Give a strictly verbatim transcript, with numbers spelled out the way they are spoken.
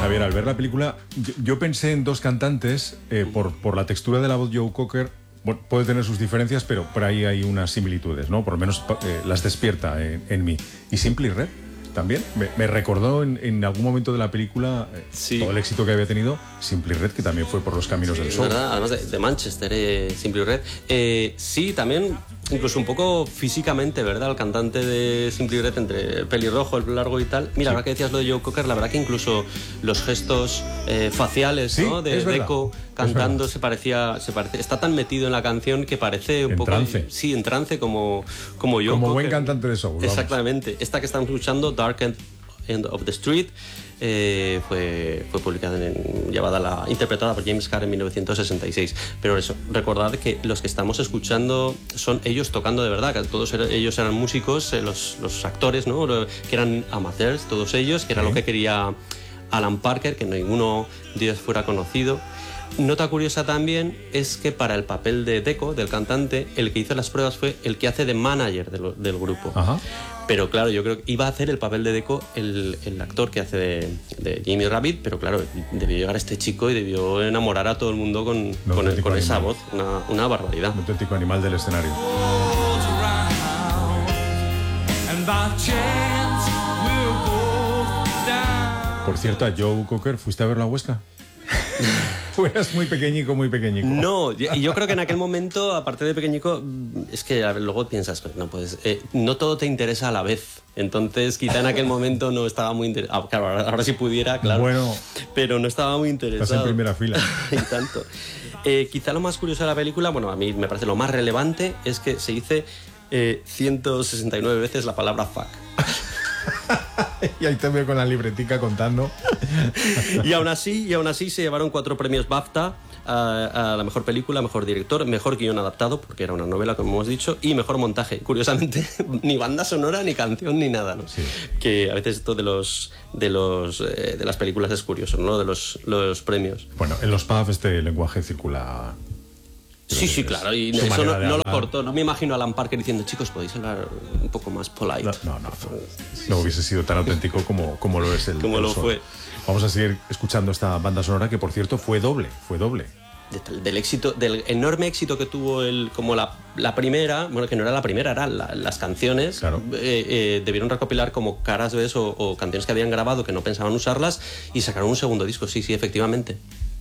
Javier, al ver la película, yo, yo pensé en dos cantantes eh, por, por la textura de la voz. Joe Cocker, bueno, puede tener sus diferencias, pero por ahí hay unas similitudes, ¿no? Por lo menos eh, las despierta en, en mí. Y Simply Red también me, me recordó en, en algún momento de la película eh, sí. todo el éxito que había tenido Simply Red, que también fue por los caminos sí, del soul. ¿Verdad? Además de, de Manchester, eh, Simply Red. Eh, sí, también, incluso un poco físicamente, ¿verdad? El cantante de Simply Red, entre el pelirrojo, el pelo largo y tal. Mira, sí. ahora que decías lo de Joe Cocker, la verdad que incluso los gestos eh, faciales, sí, ¿no? De Deco cantando se parecía, se parece, está tan metido en la canción que parece un en poco... trance. Sí, en trance, como, como Joe Como Cocker. buen cantante de soul. Exactamente. Esta que estamos escuchando, Dark End, End of the Street, eh, fue, fue publicada, en, llevada la, interpretada por James Carr en mil novecientos sesenta y seis. Pero eso, recordad que los que estamos escuchando son ellos tocando de verdad, que todos eran, ellos eran músicos, eh, los, los actores, ¿no? Que eran amateurs, todos ellos, que era ¿Sí? lo que quería Alan Parker, que ninguno de ellos fuera conocido. Nota curiosa también es que para el papel de Deco, del cantante, el que hizo las pruebas fue el que hace de manager del, del grupo. Ajá. Pero claro, yo creo que iba a hacer el papel de Deco el, el actor que hace de, de Jimmy Rabbit, pero claro, debió llegar este chico y debió enamorar a todo el mundo con, con, el, con esa voz, una, una barbaridad. Un auténtico animal del escenario. Por cierto, a Joe Cocker, ¿fuiste a verlo a Huesca? Fueras muy pequeñico, muy pequeñico. No, y yo creo que en aquel momento, aparte de pequeñico, es que a ver, luego piensas, no puedes, eh, no todo te interesa a la vez. Entonces, quizá en aquel momento no estaba muy interesado. Ah, claro, ahora, ahora sí pudiera, claro. Bueno, pero no estaba muy interesado. Estás en primera fila. Y tanto. Eh, quizá lo más curioso de la película, bueno, a mí me parece lo más relevante, es que se dice eh, ciento sesenta y nueve veces la palabra fuck. Y ahí te veo con la libretica contando. y aún así y aún así se llevaron cuatro premios BAFTA a, a la mejor película, mejor director, mejor guión adaptado, porque era una novela, como hemos dicho, y mejor montaje. Curiosamente, ni banda sonora, ni canción, ni nada, ¿no? Sí. Que a veces esto de los de los eh, de las películas es curioso, ¿no? De los, los premios. Bueno, en los pubs este lenguaje circula. Sí, sí, claro, y eso no, no lo cortó. No me imagino a Alan Parker diciendo, chicos, podéis hablar un poco más polite. No, no, no. No, no hubiese sido tan auténtico como, como lo es el. Como el lo sol. fue. Vamos a seguir escuchando esta banda sonora que, por cierto, fue doble, fue doble. De, del éxito, del enorme éxito que tuvo el, como la, la primera, bueno, que no era la primera, eran la, las canciones. Claro. Eh, eh, debieron recopilar como caras B o, o canciones que habían grabado que no pensaban usarlas y sacaron un segundo disco, sí, sí, efectivamente.